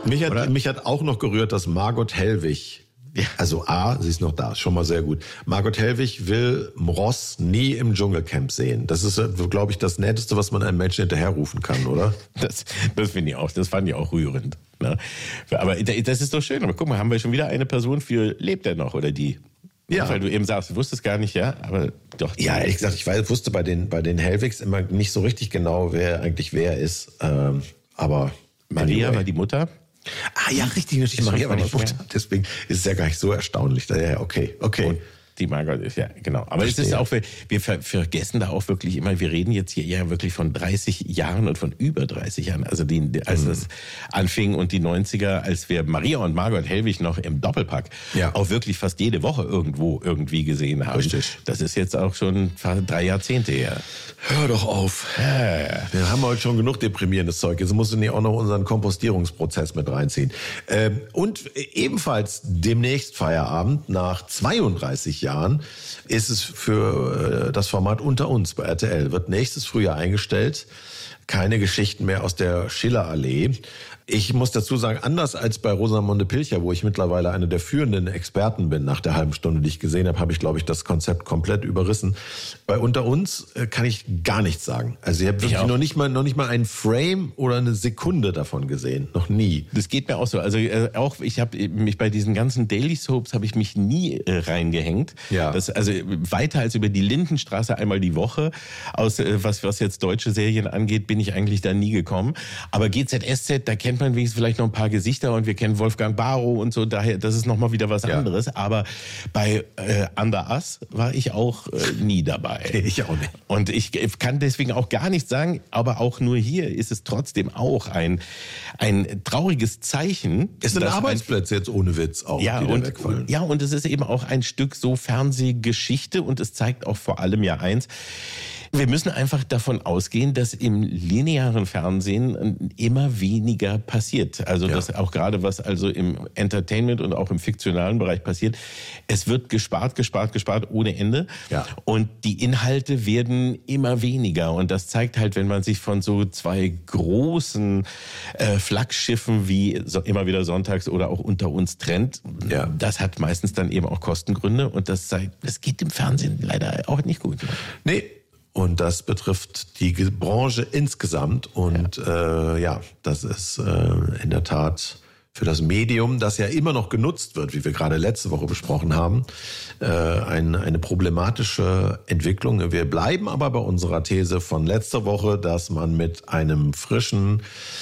Mich hat auch noch gerührt, dass Margot Hellwig, also sie ist noch da, ist schon mal sehr gut. Margot Hellwig will Ross nie im Dschungelcamp sehen. Das ist, glaube ich, das Netteste, was man einem Menschen hinterherrufen kann, oder? Das finde ich auch, das fand ich auch rührend. Ne? Aber das ist doch schön. Aber guck mal, haben wir schon wieder eine Person für, lebt er noch oder die? Ja. Weil du eben sagst, du wusstest gar nicht, ja, aber doch. Ja, ehrlich gesagt, ich wusste bei den Hellwigs immer nicht so richtig genau, wer ist. Aber Maria war die Mutter. Ja, richtig, natürlich. Maria war die Mutter. Deswegen ist es ja gar nicht so erstaunlich. Ja, okay. Und die Margot ist, ja, genau. Aber es ist auch, wir vergessen da auch wirklich immer, wir reden jetzt hier ja wirklich von 30 Jahren und von über 30 Jahren. Also als das anfing und die 90er, als wir Maria und Margot Hellwig noch im Doppelpack auch wirklich fast jede Woche irgendwie gesehen haben. Richtig. Das ist jetzt auch schon fast 3 Jahrzehnte her. Hör doch auf. Ja. Wir haben heute schon genug deprimierendes Zeug. Jetzt musst du nicht auch noch unseren Kompostierungsprozess mit reinziehen. Und ebenfalls demnächst Feierabend nach 32 Jahren ist es für das Format Unter uns bei RTL. Wird nächstes Frühjahr eingestellt. Keine Geschichten mehr aus der Schillerallee. Ich muss dazu sagen, anders als bei Rosamunde Pilcher, wo ich mittlerweile eine der führenden Experten bin, nach der halben Stunde, die ich gesehen habe, habe ich, glaube ich, das Konzept komplett überrissen. Bei Unter uns kann ich gar nichts sagen. Also ich habe wirklich noch nicht mal einen Frame oder eine Sekunde davon gesehen. Noch nie. Das geht mir auch so. Also auch ich habe mich bei diesen ganzen Daily Soaps habe ich mich nie reingehängt. Ja. Also weiter als über die Lindenstraße einmal die Woche, was jetzt deutsche Serien angeht, bin ich eigentlich da nie gekommen. Aber GZSZ, da kennt man wenigstens vielleicht noch ein paar Gesichter und wir kennen Wolfgang Barrow und so, daher, das ist nochmal wieder was anderes. Aber bei Under Us war ich auch nie dabei. Ich auch nicht. Und ich kann deswegen auch gar nichts sagen, aber auch nur hier ist es trotzdem auch ein trauriges Zeichen. Es sind Arbeitsplätze jetzt ohne Witz auch wegfallen. Ja, und es ist eben auch ein Stück so Fernsehgeschichte und es zeigt auch vor allem ja eins, wir müssen einfach davon ausgehen, dass im linearen Fernsehen immer weniger passiert. Also das auch gerade was also im Entertainment und auch im fiktionalen Bereich passiert. Es wird gespart ohne Ende. Ja. Und die Inhalte werden immer weniger. Und das zeigt halt, wenn man sich von so 2 großen Flaggschiffen wie immer wieder sonntags oder auch Unter uns trennt. Ja. Das hat meistens dann eben auch Kostengründe. Und das geht im Fernsehen leider auch nicht gut. Nee. Und das betrifft die Branche insgesamt. Und das ist in der Tat für das Medium, das ja immer noch genutzt wird, wie wir gerade letzte Woche besprochen haben, eine problematische Entwicklung. Wir bleiben aber bei unserer These von letzter Woche, dass man mit einem frischen,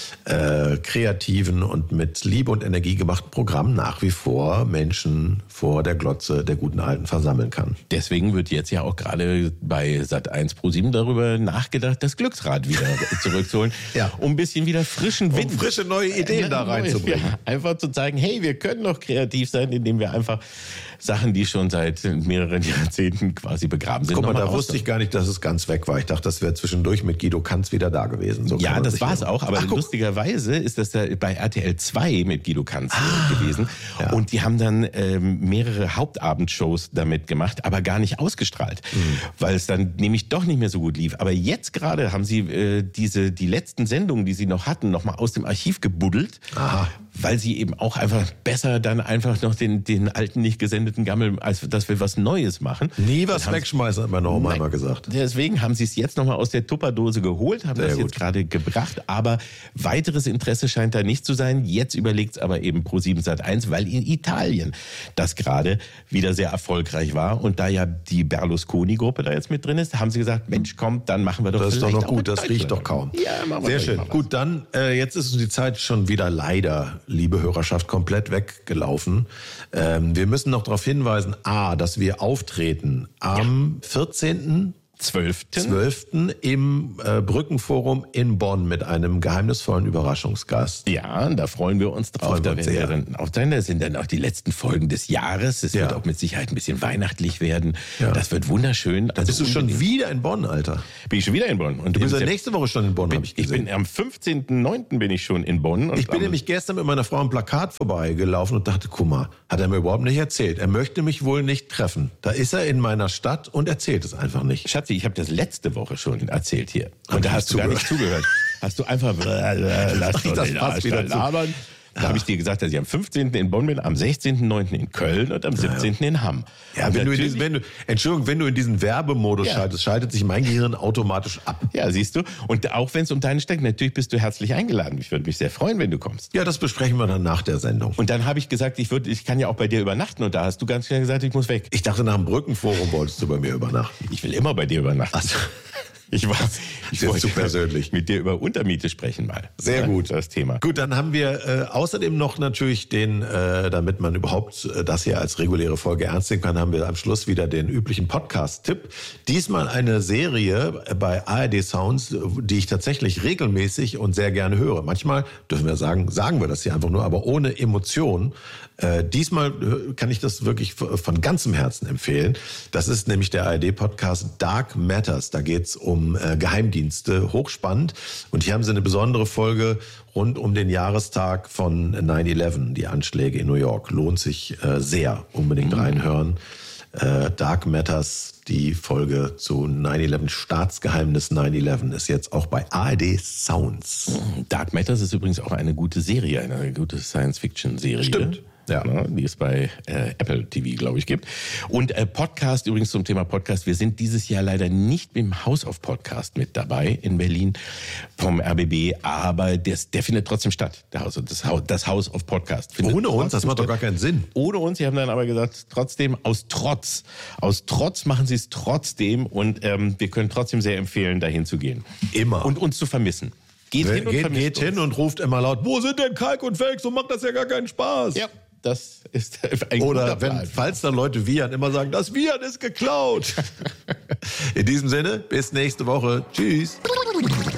kreativen und mit Liebe und Energie gemachten Programm nach wie vor Menschen vor der Glotze der guten Alten versammeln kann. Deswegen wird jetzt ja auch gerade bei Sat.1 Pro7 darüber nachgedacht, das Glücksrad wieder zurückzuholen, um ein bisschen wieder frischen Wind, frische neue Ideen da reinzubringen. Ja, einfach zu zeigen, hey, wir können doch kreativ sein, indem wir einfach Sachen, die schon seit mehreren Jahrzehnten quasi begraben sind. Guck mal, da wusste ich gar nicht, dass es ganz weg war. Ich dachte, das wäre zwischendurch mit Guido Kanz wieder da gewesen. So ja, das war es auch, aber lustigerweise ist das da bei RTL 2 mit Guido Kanz gewesen. Ja. Und die haben dann mehrere Hauptabendshows damit gemacht, aber gar nicht ausgestrahlt, weil es dann nämlich doch nicht mehr so gut lief. Aber jetzt gerade haben sie die letzten Sendungen, die sie noch hatten, nochmal aus dem Archiv gebuddelt, weil sie eben auch einfach besser dann einfach noch den alten, nicht gesendeten Gammel, als dass wir was Neues machen. Nie was wegschmeißen, hat meine Oma einmal gesagt. Deswegen haben sie es jetzt nochmal aus der Tupperdose geholt, haben das jetzt gerade gebracht, aber weiteres Interesse scheint da nicht zu sein. Jetzt überlegt es aber eben Pro7 Sat.1, weil in Italien das gerade wieder sehr erfolgreich war und da ja die Berlusconi-Gruppe da jetzt mit drin ist, haben sie gesagt, Mensch, komm, dann machen wir doch das vielleicht ist doch noch gut, das riecht doch kaum. Ja, machen wir sehr schön. Gut, dann jetzt ist uns die Zeit schon wieder leider, liebe Hörerschaft, komplett weggelaufen. Wir müssen noch darauf hinweisen, dass wir auftreten am 14.12. im Brückenforum in Bonn mit einem geheimnisvollen Überraschungsgast. Ja, da freuen wir uns drauf. Da sind dann auch die letzten Folgen des Jahres. Es wird auch mit Sicherheit ein bisschen weihnachtlich werden. Ja. Das wird wunderschön. Also bist du schon wieder in Bonn, Alter? Bin ich schon wieder in Bonn. Und du bist ja nächste Woche schon in Bonn, habe ich gesehen. Ich bin am 15.09. bin ich schon in Bonn. Und ich bin nämlich gestern mit meiner Frau am Plakat vorbeigelaufen und dachte, guck mal, hat er mir überhaupt nicht erzählt. Er möchte mich wohl nicht treffen. Da ist er in meiner Stadt und erzählt es einfach nicht. Schatzi, ich habe das letzte Woche schon erzählt hier. Und da hast du gar nicht zugehört. Hast du einfach lass doch den Arsch da labern. Da habe ich dir gesagt, dass ich am 15. in Bonn bin, am 16.09. in Köln und am 17. in Hamm. Ja, wenn du in diesen Werbemodus schaltest, schaltet sich mein Gehirn automatisch ab. Ja, siehst du. Und auch wenn es um deine Strecke, natürlich bist du herzlich eingeladen. Ich würde mich sehr freuen, wenn du kommst. Ja, das besprechen wir dann nach der Sendung. Und dann habe ich gesagt, ich kann ja auch bei dir übernachten. Und da hast du ganz schnell gesagt, ich muss weg. Ich dachte, nach dem Brückenforum wolltest du bei mir übernachten. Ich will immer bei dir übernachten. Also, ich wollte zu persönlich mit dir über Untermiete sprechen mal. Sehr gut. Das Thema. Gut, dann haben wir außerdem noch natürlich damit man überhaupt das hier als reguläre Folge ernst nehmen kann, haben wir am Schluss wieder den üblichen Podcast-Tipp. Diesmal eine Serie bei ARD Sounds, die ich tatsächlich regelmäßig und sehr gerne höre. Manchmal dürfen wir sagen wir das hier einfach nur, aber ohne Emotion. Diesmal kann ich das wirklich von ganzem Herzen empfehlen. Das ist nämlich der ARD-Podcast Dark Matters. Da geht's um Geheimdienste, hochspannend. Und hier haben sie eine besondere Folge rund um den Jahrestag von 9/11, die Anschläge in New York. Lohnt sich sehr, unbedingt reinhören. Dark Matters, die Folge zu 9/11, Staatsgeheimnis 9/11, ist jetzt auch bei ARD Sounds. Dark Matters ist übrigens auch eine gute Serie, eine gute Science-Fiction-Serie. Stimmt. Ja, die es bei Apple TV, glaube ich, gibt. Und Podcast, übrigens zum Thema Podcast, wir sind dieses Jahr leider nicht im House of Podcast mit dabei in Berlin vom RBB, aber der findet trotzdem statt, das House of Podcast. Ohne uns, das macht doch gar keinen Sinn. Ohne uns, sie haben dann aber gesagt, trotzdem aus Trotz machen sie es trotzdem und wir können trotzdem sehr empfehlen, dahin zu gehen. Immer. Und uns zu vermissen. Geht hin und ruft immer laut, wo sind denn Kalk und Felix? So macht das ja gar keinen Spaß. Ja. Das ist ein guter Plan. Falls dann Leute wiehern, immer sagen, das Wiehern ist geklaut. In diesem Sinne, bis nächste Woche. Tschüss.